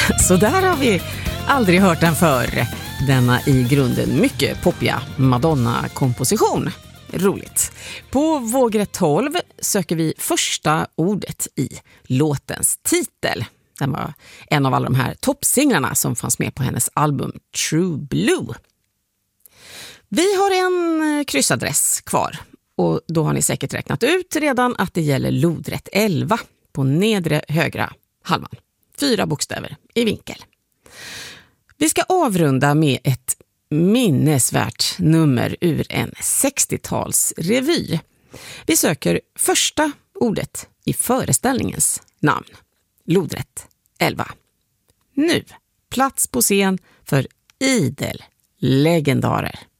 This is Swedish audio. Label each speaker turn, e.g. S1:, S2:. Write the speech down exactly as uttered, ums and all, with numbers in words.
S1: Så där har vi aldrig hört den förr. Denna i grunden mycket poppiga Madonna-komposition. Roligt. På vågrätt tolv söker vi första ordet i låtens titel. Den var en av alla de här toppsinglarna som fanns med på hennes album True Blue. Vi har en kryssadress kvar och då har ni säkert räknat ut redan att det gäller lodrätt elva på nedre högra halvan. Fyra bokstäver i vinkel. Vi ska avrunda med ett minnesvärt nummer ur en sextiotalsrevy. Vi söker första ordet i föreställningens namn. Lodrätt elva. Nu, plats på scen för idel legendarer.